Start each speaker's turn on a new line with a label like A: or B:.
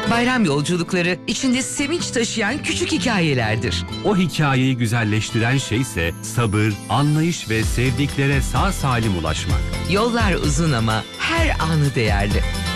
A: Bayram yolculukları içinde sevinç taşıyan küçük hikayelerdir.
B: O hikayeyi güzelleştiren şeyse sabır, anlayış ve sevdiklere sağ salim ulaşmak.
A: Yollar uzun ama her anı değerli.